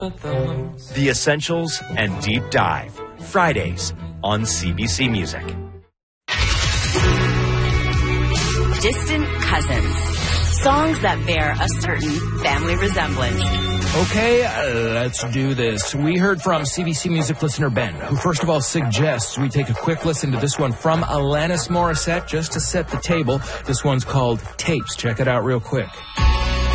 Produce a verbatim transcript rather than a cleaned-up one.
The Essentials and Deep Dive, Fridays on C B C Music. Distant Cousins. Songs that bear a certain family resemblance. Okay, uh, let's do this. We heard from C B C Music listener Ben, who first of all suggests we take a quick listen to this one from Alanis Morissette just to set the table. This one's called Tapes. Check it out real quick.